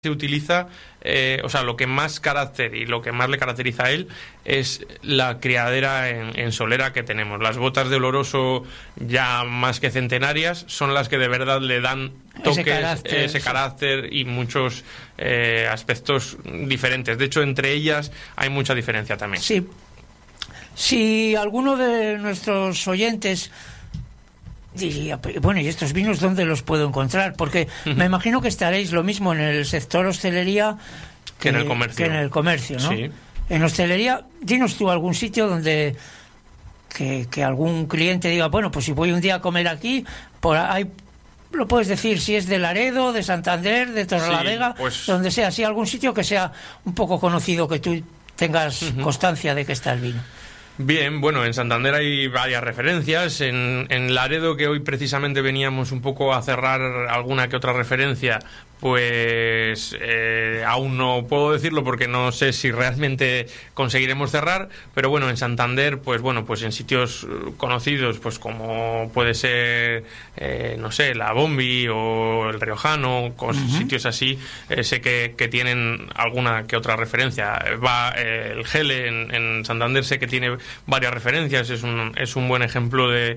se utiliza, o sea, lo que más carácter y lo que más le caracteriza a él es la criadera en solera que tenemos. Las botas de oloroso, ya más que centenarias, son las que de verdad le dan toques, ese carácter y muchos aspectos diferentes. De hecho, entre ellas hay mucha diferencia también. Sí. Si alguno de nuestros oyentes diría, bueno, ¿y estos vinos dónde los puedo encontrar? Porque me imagino que estaréis lo mismo en el sector hostelería que en el comercio, ¿no? Sí. En hostelería, dinos tú algún sitio donde que algún cliente diga, bueno, pues si voy un día a comer aquí, por ahí lo puedes decir, si es de Laredo, de Santander, de Torrelavega, pues, donde sea, si algún sitio que sea un poco conocido, que tú tengas constancia de que está el vino. Bien, bueno, en Santander hay varias referencias. En Laredo, que hoy precisamente veníamos un poco a cerrar alguna que otra referencia, pues aún no puedo decirlo porque no sé si realmente conseguiremos cerrar, pero bueno, en Santander, pues bueno, pues en sitios conocidos, pues como puede ser, no sé, la Bombi o el Riojano, sitios así, sé que tienen alguna que otra referencia. El Gele en Santander sé que tiene varias referencias, es un buen ejemplo de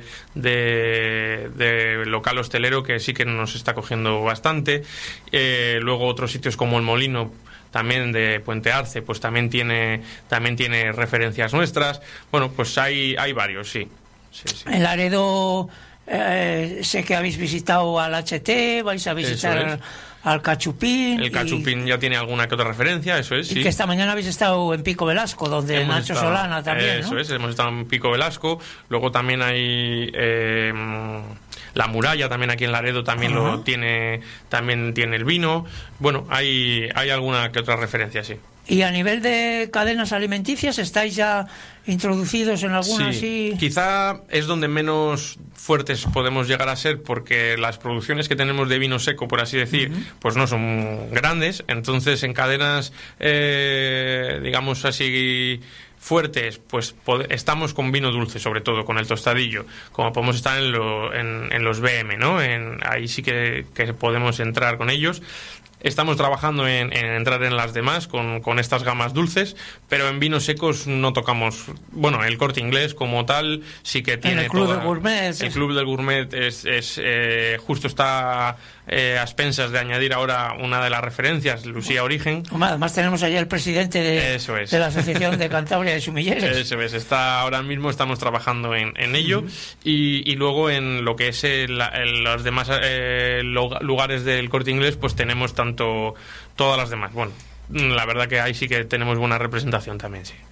local hostelero que sí que nos está cogiendo bastante. Luego otros sitios como el Molino, también de Puente Arce, pues también tiene referencias nuestras. Bueno, pues hay varios, sí. En Laredo sé que habéis visitado al HT, vais a visitar al Cachupín. El Cachupín ya tiene alguna que otra referencia, eso es, sí. Y que esta mañana habéis estado en Pico Velasco, donde hemos Nacho estado, Solana también, ¿no? Eso es, hemos estado en Pico Velasco. Luego también hay La Muralla, también aquí en Laredo también también tiene el vino. Bueno, hay alguna que otra referencia, sí. ¿Y a nivel de cadenas alimenticias estáis ya introducidos en alguna así? Quizá es donde menos fuertes podemos llegar a ser, porque las producciones que tenemos de vino seco, por así decir, pues no son grandes. Entonces, en cadenas, digamos así, fuertes, pues estamos con vino dulce, sobre todo con el tostadillo, como podemos estar en los BM, ¿no? Ahí sí que podemos entrar con ellos. Estamos trabajando en entrar en las demás con estas gamas dulces, pero en vinos secos no tocamos. Bueno, el Corte Inglés como tal sí que tiene. El Club del Gourmet. El Club del Gourmet justo está a expensas de añadir ahora una de las referencias, Lucía Origen. Además tenemos allá el presidente de la Asociación de Cantabria de Sumilleres. Eso es, ahora mismo estamos trabajando en ello. Y luego en lo que es los demás lugares del Corte Inglés, pues tenemos todas las demás. Bueno, la verdad que ahí sí que tenemos buena representación también, sí.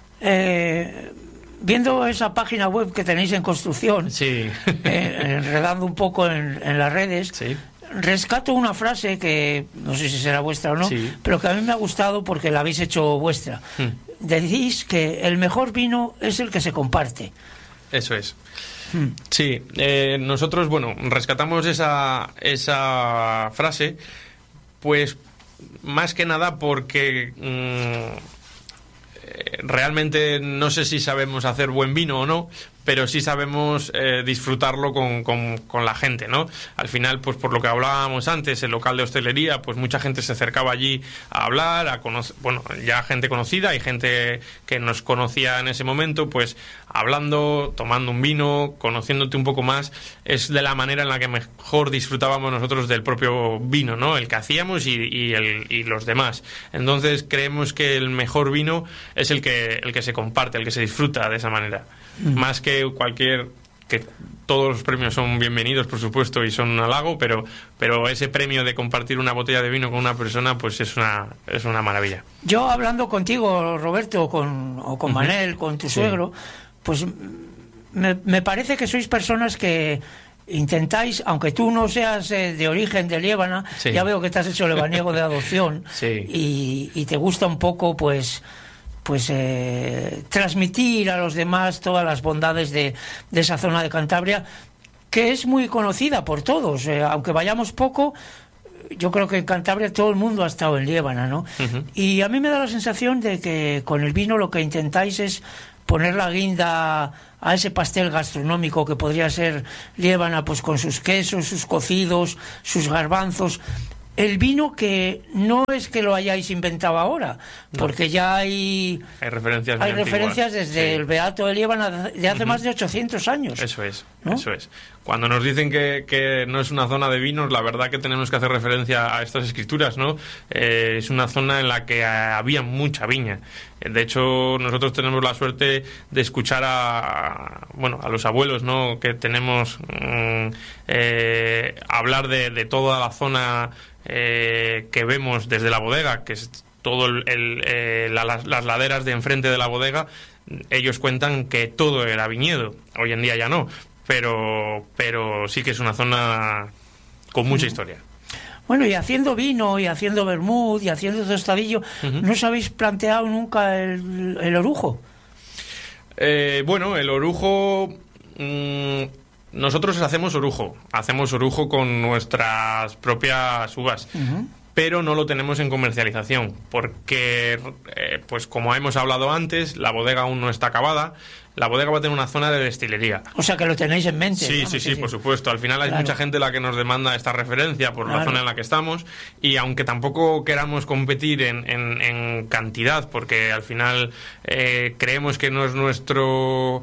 Viendo esa página web que tenéis en construcción, enredando un poco en las redes, rescato una frase que no sé si será vuestra o no, pero que a mí me ha gustado porque la habéis hecho vuestra. Decís que el mejor vino es el que se comparte. Eso es. Sí, nosotros, bueno, rescatamos esa frase, pues más que nada porque realmente no sé si sabemos hacer buen vino o no, pero sí sabemos disfrutarlo con la gente, ¿no? Al final, pues por lo que hablábamos antes, el local de hostelería, pues mucha gente se acercaba allí a hablar, a conocer, bueno, ya gente conocida y gente que nos conocía en ese momento, pues hablando, tomando un vino, conociéndote un poco más, es de la manera en la que mejor disfrutábamos nosotros del propio vino, ¿no? El que hacíamos y los demás. Entonces creemos que el mejor vino es el que se comparte, el que se disfruta de esa manera. Más que que todos los premios son bienvenidos, por supuesto, y son un halago, pero ese premio de compartir una botella de vino con una persona, pues es una maravilla. Yo hablando contigo, Roberto, o con Manel, con tu suegro, pues me parece que sois personas que intentáis, aunque tú no seas de origen de Liébana, ya veo que te has hecho lebaniego de adopción, y te gusta un poco, pues transmitir a los demás todas las bondades de esa zona de Cantabria, que es muy conocida por todos. Aunque vayamos poco, yo creo que en Cantabria todo el mundo ha estado en Liébana, ¿no? Y a mí me da la sensación de que con el vino lo que intentáis es poner la guinda a ese pastel gastronómico que podría ser Liébana, pues con sus quesos, sus cocidos, sus garbanzos. el vino que no es que lo hayáis inventado ahora, porque ya hay referencias desde el Beato de Liébana de hace más de 800 años. Eso es, ¿no? Eso es. Cuando nos dicen que no es una zona de vinos, la verdad que tenemos que hacer referencia a estas escrituras, ¿no? Es una zona en la que había mucha viña. De hecho, nosotros tenemos la suerte de escuchar a los abuelos, ¿no? Que tenemos hablar de toda la zona que vemos desde la bodega, que es todo las laderas de enfrente de la bodega. Ellos cuentan que todo era viñedo. Hoy en día ya no, pero sí que es una zona con mucha historia. Bueno, y haciendo vino, y haciendo vermut, y haciendo tostadillo, ¿no os habéis planteado nunca el orujo? El orujo... nosotros hacemos orujo con nuestras propias uvas, pero no lo tenemos en comercialización, porque, pues como hemos hablado antes, la bodega aún no está acabada. La bodega va a tener una zona de destilería. O sea, que lo tenéis en mente. Sí, ¿no? Sí, por supuesto. Al final hay mucha gente la que nos demanda esta referencia por la zona en la que estamos, y aunque tampoco queramos competir en cantidad, porque al final creemos que no es nuestro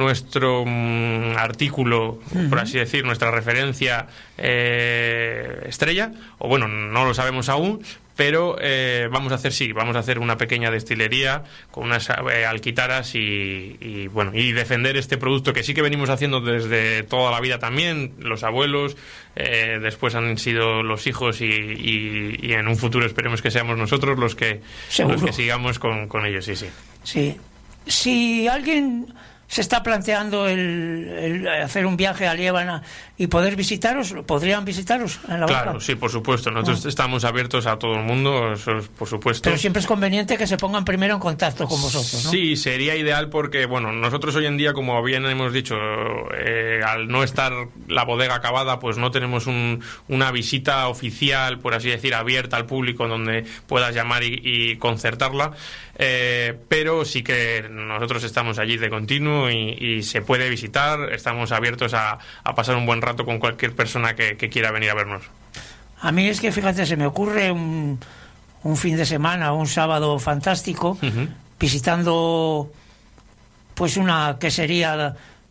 artículo, por así decir, nuestra referencia estrella, o bueno, no lo sabemos aún, pero vamos a hacer una pequeña destilería con unas alquitaras y defender este producto que sí que venimos haciendo desde toda la vida también, los abuelos, después han sido los hijos y en un futuro esperemos que seamos nosotros los que sigamos con ellos, sí. Sí. Si alguien se está planteando el hacer un viaje a Liébana y poder visitaros, ¿podrían visitaros en la boca? Claro, sí, por supuesto. Nosotros estamos abiertos a todo el mundo, eso es, por supuesto. Pero siempre es conveniente que se pongan primero en contacto con vosotros, ¿no? Sí, sería ideal porque, nosotros hoy en día, como bien hemos dicho, al no estar la bodega acabada, pues no tenemos una visita oficial, por así decir, abierta al público, donde puedas llamar y concertarla. Pero sí que nosotros estamos allí de continuo y se puede visitar. Estamos abiertos a pasar un buen rato con cualquier persona que quiera venir a vernos. A mí es que, fíjate, se me ocurre un fin de semana, un sábado fantástico, visitando pues una quesería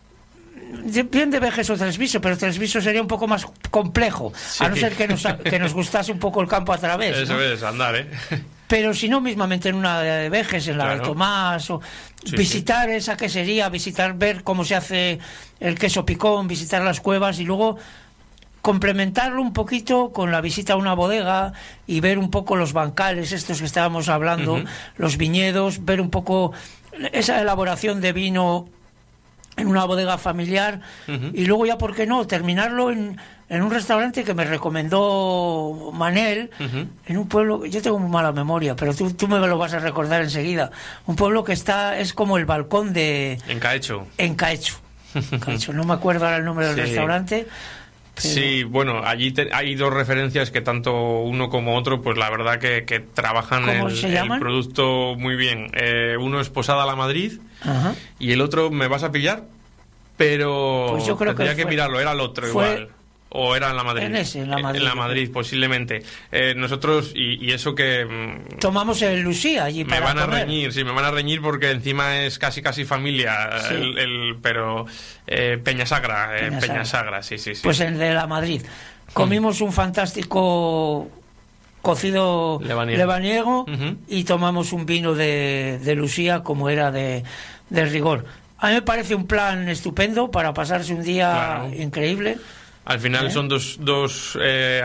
bien de Vejes o Tresviso, pero Tresviso sería un poco más complejo, a no ser que nos gustase un poco el campo a través. Eso, ¿no? Es andar, Pero si no, mismamente en una de Vejes, en la de Tomás, o visitar esa quesería, ver cómo se hace el queso picón, visitar las cuevas y luego complementarlo un poquito con la visita a una bodega y ver un poco los bancales estos que estábamos hablando, los viñedos, ver un poco esa elaboración de vino en una bodega familiar y luego ya, ¿por qué no?, terminarlo en un restaurante que me recomendó Manel, en un pueblo, yo tengo muy mala memoria, pero tú me lo vas a recordar enseguida, un pueblo que es como el balcón de... En Caecho, no me acuerdo ahora el nombre del restaurante. Pero... Sí, allí hay dos referencias que tanto uno como otro, pues la verdad que trabajan el producto muy bien. Uno es Posada La Madrid y el otro me vas a pillar, pero pues yo creo tendría que mirarlo, era el otro igual. ¿O era en la Madrid? En la Madrid, posiblemente. Nosotros, y eso que... tomamos el Lucía allí para me van a reñir porque encima es casi familia, pero Peñasagra, sí. Pues en de la Madrid. Comimos un fantástico cocido lebaniego y tomamos un vino de Lucía, como era de rigor. A mí me parece un plan estupendo para pasarse un día increíble. Al final son dos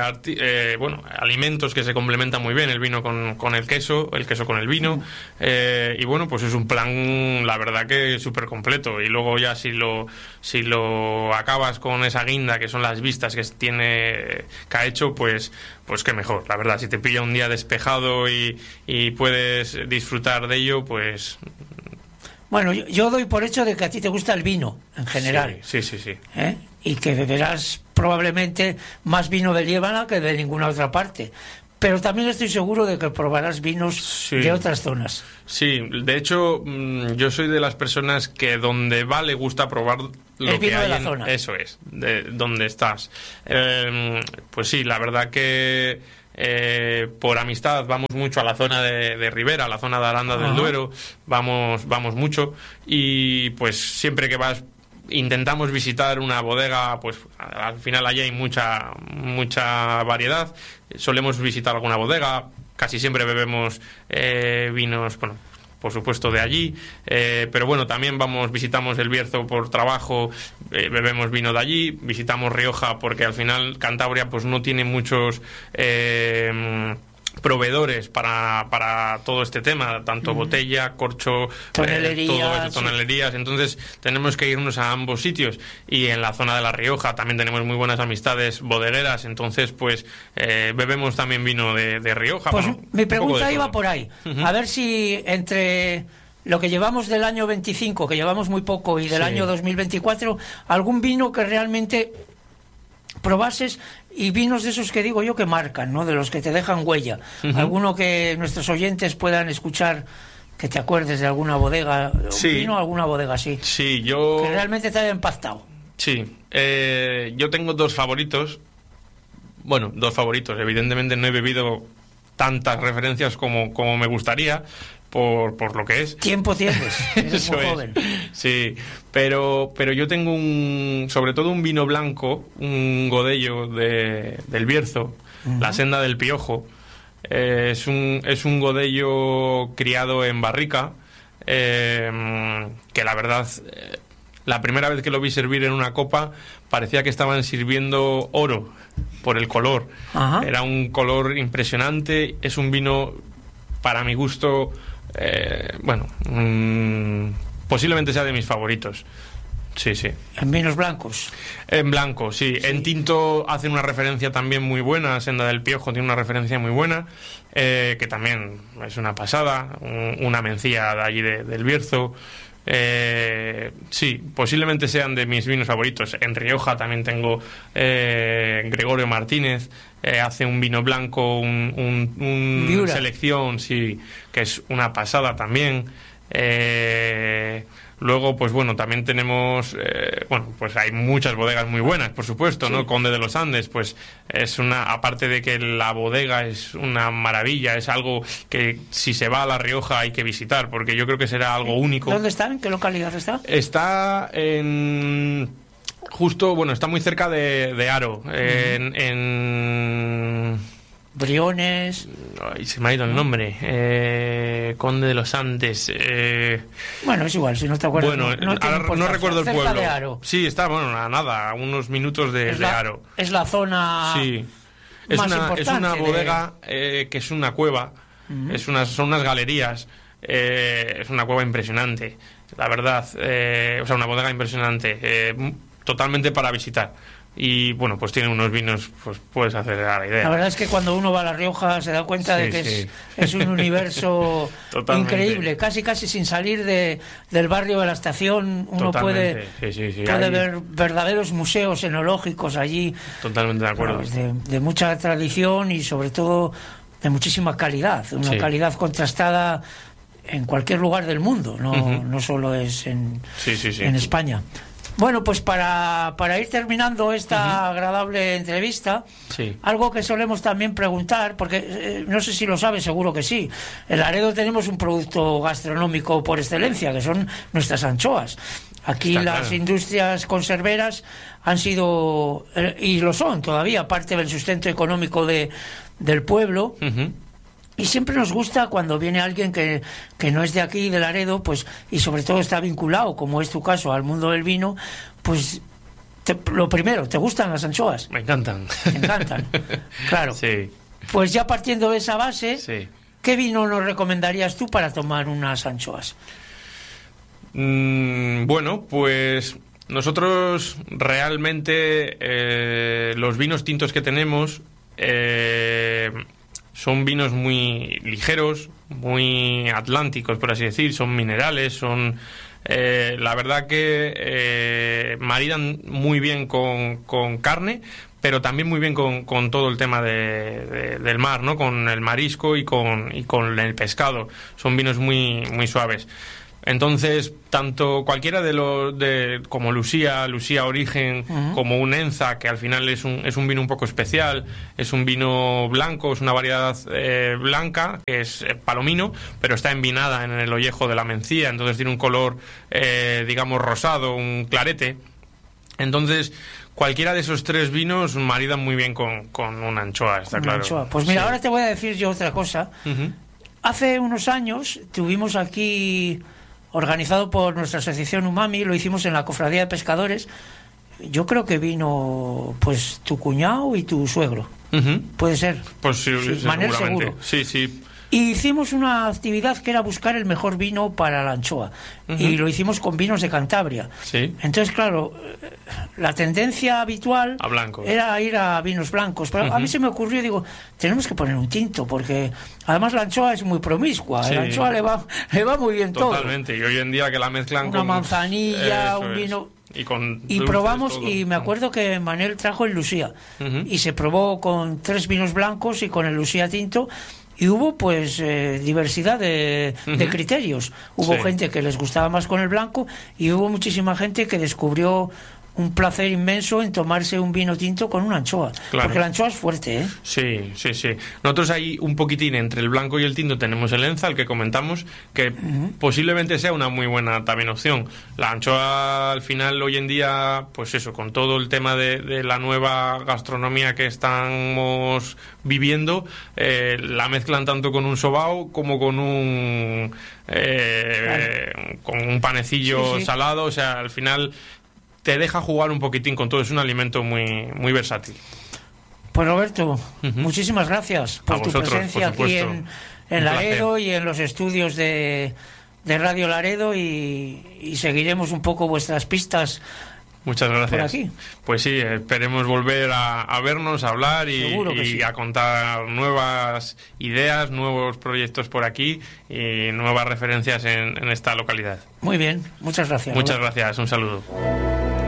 alimentos que se complementan muy bien, el vino con el queso con el vino, y pues es un plan, la verdad, que súper completo. Y luego ya si lo acabas con esa guinda, que son las vistas que tiene Caecho, pues qué mejor, la verdad. Si te pilla un día despejado y puedes disfrutar de ello, pues... Bueno, yo doy por hecho de que a ti te gusta el vino, en general. Sí. Y que beberás probablemente más vino de Liébana que de ninguna otra parte. Pero también estoy seguro de que probarás vinos de otras zonas. Sí, de hecho, yo soy de las personas que donde va le gusta probar lo que hay de la zona. Eso es, de donde estás. Pues sí, la verdad que por amistad vamos mucho a la zona de Ribera, a la zona de Aranda del Duero, vamos mucho, y pues siempre que vas intentamos visitar una bodega, pues al final allí hay mucha variedad. Solemos visitar alguna bodega, casi siempre bebemos vinos, bueno, por supuesto de allí, pero bueno, también visitamos el Bierzo por trabajo, bebemos vino de allí, visitamos Rioja porque al final Cantabria pues no tiene muchos proveedores para todo este tema, tanto botella, corcho, tonelerías, todo eso, tonelerías, entonces tenemos que irnos a ambos sitios, y en la zona de La Rioja también tenemos muy buenas amistades bodegueras, entonces pues bebemos también vino de Rioja. Pues bueno, mi pregunta iba por ahí, a ver si entre lo que llevamos del año 25, que llevamos muy poco, y del año 2024, algún vino que realmente probases, y vinos de esos que digo yo que marcan, ¿no? De los que te dejan huella. Alguno que nuestros oyentes puedan escuchar, que te acuerdes de alguna bodega, un vino, alguna bodega así. Sí, yo... Que realmente te haya impactado. Sí, yo tengo dos favoritos. Bueno, dos favoritos. Evidentemente no he bebido tantas referencias como me gustaría, por lo que es. Tiempo tienes, eres muy joven. Sí, pero yo tengo sobre todo un vino blanco, un Godello del Bierzo, la Senda del Piojo. Es un Godello criado en barrica, que la verdad, la primera vez que lo vi servir en una copa parecía que estaban sirviendo oro por el color. Era un color impresionante. Es un vino, para mi gusto, posiblemente sea de mis favoritos. Sí. ¿En vinos blancos? En blanco, sí. En tinto hace una referencia también muy buena. Senda del Piojo tiene una referencia muy buena, que también es una pasada. Una mencía de allí del Bierzo. Sí, posiblemente sean de mis vinos favoritos. En Rioja también tengo Gregorio Martínez, hace un vino blanco, un selección, sí, que es una pasada también. Luego, pues bueno, también tenemos, pues hay muchas bodegas muy buenas, por supuesto, ¿no? Conde de los Andes, pues aparte de que la bodega es una maravilla, es algo que si se va a La Rioja hay que visitar, porque yo creo que será algo único. ¿Dónde está? ¿En qué localidad está? Está está muy cerca de Haro, en Briones. Ay, se me ha ido el nombre. Conde de los Andes. Bueno, es igual, si no te acuerdas. Bueno, no recuerdo el pueblo. De Haro. Sí, está, a unos minutos de Haro. Es la zona. Sí. Más es una bodega que es una cueva. Son unas galerías. Es una cueva impresionante, la verdad. Una bodega impresionante. Totalmente para visitar. Y bueno, pues tiene unos vinos, pues puedes hacer la idea. La verdad es que cuando uno va a La Rioja se da cuenta de que es un universo increíble, casi sin salir del barrio de la estación. Uno puede ver verdaderos museos enológicos allí. Totalmente de acuerdo. De mucha tradición y sobre todo de muchísima calidad, una calidad contrastada en cualquier lugar del mundo, no solo es en España. Bueno, pues para ir terminando esta agradable entrevista, algo que solemos también preguntar, porque no sé si lo sabes, seguro que sí, en Laredo tenemos un producto gastronómico por excelencia, que son nuestras anchoas. Aquí las industrias conserveras han sido, y lo son todavía, parte del sustento económico del pueblo. Y siempre nos gusta cuando viene alguien que no es de aquí, de Laredo, pues, y sobre todo está vinculado, como es tu caso, al mundo del vino, pues lo primero, ¿te gustan las anchoas? Me encantan. Me encantan, claro. Sí. Pues ya partiendo de esa base, ¿qué vino nos recomendarías tú para tomar unas anchoas? Bueno, pues nosotros realmente los vinos tintos que tenemos son vinos muy ligeros, muy atlánticos, por así decir, son minerales, son... la verdad que maridan muy bien con carne, pero también muy bien con todo el tema del mar, ¿no? Con el marisco y con el pescado. Son vinos muy, muy suaves. Entonces, tanto cualquiera como Lucía Origen, como un Enza, que al final es un vino un poco especial, es un vino blanco, es una variedad blanca, que es palomino, pero está envinada en el ollejo de la mencía, entonces tiene un color, digamos, rosado, un clarete. Entonces, cualquiera de esos tres vinos maridan muy bien con una anchoa, está claro. Anchoa. Pues mira, ahora te voy a decir yo otra cosa. Hace unos años tuvimos aquí, organizado por nuestra asociación Umami, lo hicimos en la Cofradía de Pescadores. Yo creo que vino pues tu cuñado y tu suegro. ¿Puede ser? Pues sí, Manel, seguro. Sí. Sí. Y hicimos una actividad que era buscar el mejor vino para la anchoa. Y lo hicimos con vinos de Cantabria. Sí. Entonces, claro, la tendencia habitual era ir a vinos blancos. Pero a mí se me ocurrió, digo, tenemos que poner un tinto, porque además la anchoa es muy promiscua. Sí. A la anchoa le va muy bien todo. Totalmente. Y hoy en día que la mezclan una manzanilla, un vino... Y probamos, todo. Y me acuerdo que Manel trajo el Lucía. Y se probó con 3 vinos blancos y con el Lucía tinto. Y hubo pues diversidad de criterios. Hubo gente que les gustaba más con el blanco y hubo muchísima gente que descubrió un placer inmenso en tomarse un vino tinto con una anchoa. Claro. Porque la anchoa es fuerte, ¿eh? Sí. Nosotros ahí un poquitín entre el blanco y el tinto tenemos el Enza, el que comentamos, que posiblemente sea una muy buena también opción. La anchoa al final hoy en día, pues eso, con todo el tema de la nueva gastronomía que estamos viviendo, la mezclan tanto con un sobao como con un panecillo salado, o sea, al final te deja jugar un poquitín con todo, es un alimento muy, muy versátil. Pues Roberto, muchísimas gracias por tu presencia aquí en Laredo y en los estudios de Radio Laredo y seguiremos un poco vuestras pistas. Muchas gracias. Por aquí. Pues sí, esperemos volver a vernos, a hablar y a contar nuevas ideas, nuevos proyectos por aquí y nuevas referencias en esta localidad. Muy bien, muchas gracias. Muchas gracias, un saludo.